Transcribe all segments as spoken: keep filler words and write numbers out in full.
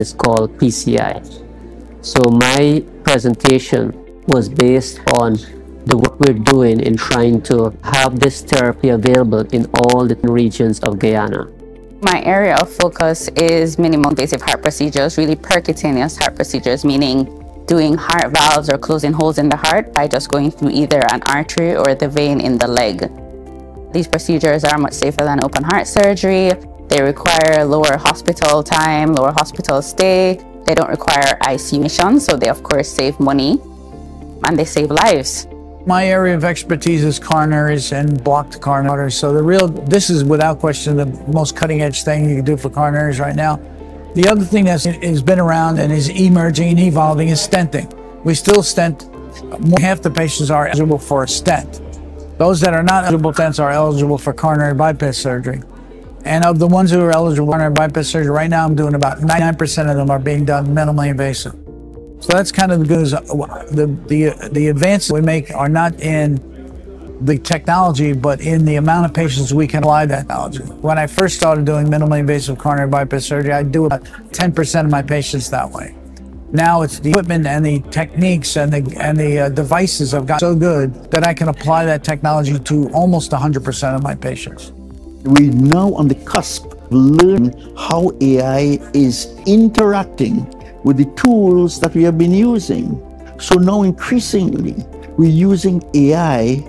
is called P C I. So my presentation was based on the work we're doing in trying to have this therapy available in all the regions of Guyana. My area of focus is minimally invasive heart procedures, really percutaneous heart procedures, meaning doing heart valves or closing holes in the heart by just going through either an artery or the vein in the leg. These procedures are much safer than open heart surgery. They require lower hospital time, lower hospital stay. They don't require I C U admissions, so they of course save money and they save lives. My area of expertise is coronaries and blocked coronary arteries. So the real, this is without question the most cutting edge thing you can do for coronaries right now. The other thing that has been around and is emerging and evolving is stenting. We still stent, more than half the patients are eligible for a stent. Those that are not eligible for stents are eligible for coronary bypass surgery. And of the ones who are eligible for coronary bypass surgery right now, I'm doing about ninety-nine percent of them are being done minimally invasive. So that's kind of the good. The, the, the advances we make are not in the technology, but in the amount of patients we can apply that technology. When I first started doing minimally invasive coronary bypass surgery, I'd do about ten percent of my patients that way. Now it's the equipment and the techniques and the, and the uh, devices have gotten so good that I can apply that technology to almost one hundred percent of my patients. We're now on the cusp of learning how A I is interacting with the tools that we have been using. So now increasingly, we're using A I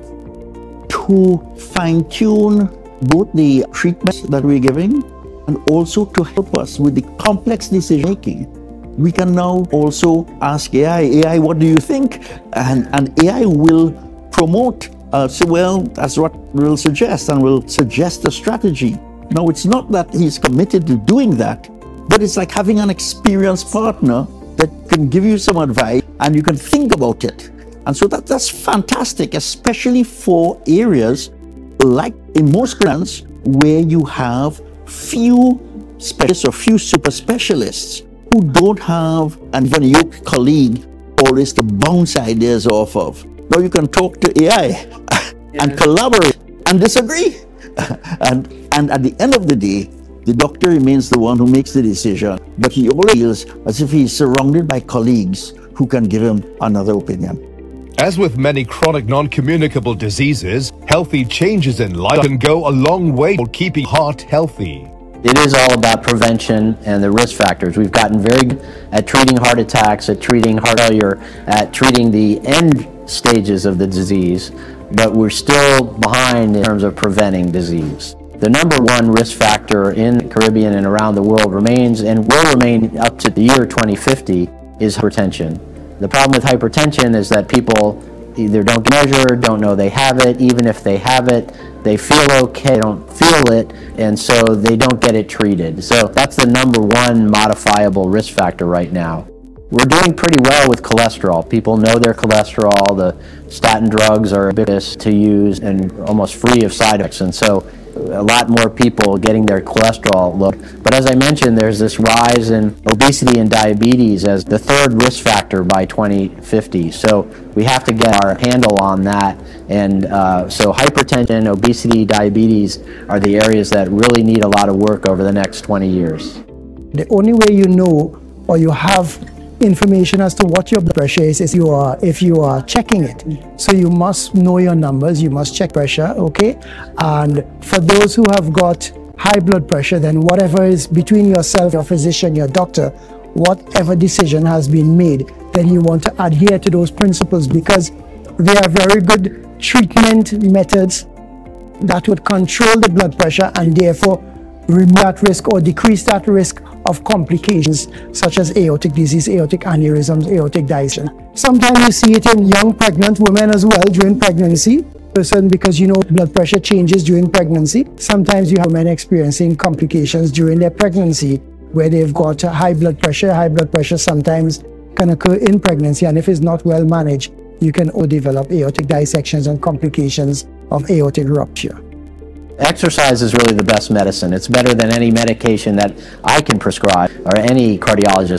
to fine-tune both the treatments that we're giving and also to help us with the complex decision-making. We can now also ask A I, A I, what do you think? And, and A I will promote, uh, so well, that's what we'll suggest, and will suggest a strategy. Now, it's not that he's committed to doing that, but it's like having an experienced partner that can give you some advice and you can think about it. And so that, that's fantastic, especially for areas like in most grants where you have few specialists or few super specialists who don't have an even your colleague always to bounce ideas off of. Now you can talk to A I yeah. and collaborate and disagree. and, and at the end of the day, the doctor remains the one who makes the decision, but he always feels as if he's surrounded by colleagues who can give him another opinion. As with many chronic non-communicable diseases, healthy changes in life can go a long way toward keeping heart healthy. It is all about prevention and the risk factors. We've gotten very good at treating heart attacks, at treating heart failure, at treating the end stages of the disease, but we're still behind in terms of preventing disease. The number one risk factor in the Caribbean and around the world remains, and will remain up to the year twenty fifty, is hypertension. The problem with hypertension is that people either don't measure, don't know they have it. Even if they have it, they feel okay, don't feel it, and so they don't get it treated. So that's the number one modifiable risk factor right now. We're doing pretty well with cholesterol. People know their cholesterol. The statin drugs are ubiquitous to use and almost free of side effects, and so a lot more people getting their cholesterol looked. But as I mentioned, there's this rise in obesity and diabetes as the third risk factor by twenty fifty. So we have to get our handle on that. And uh, so hypertension, obesity, diabetes are the areas that really need a lot of work over the next twenty years. The only way you know or you have information as to what your blood pressure is is you are if you are checking it. So you must know your numbers, you must check pressure, okay? And for those who have got high blood pressure, then whatever is between yourself, your physician, your doctor, whatever decision has been made, then you want to adhere to those principles, because they are very good treatment methods that would control the blood pressure and therefore remove that risk or decrease that risk of complications such as aortic disease, aortic aneurysms, aortic dissection. Sometimes you see it in young pregnant women as well during pregnancy, person because you know blood pressure changes during pregnancy. Sometimes you have men experiencing complications during their pregnancy where they've got high blood pressure. High blood pressure sometimes can occur in pregnancy, and if it's not well managed, you can also develop aortic dissections and complications of aortic rupture. Exercise is really the best medicine. It's better than any medication that I can prescribe or any cardiologist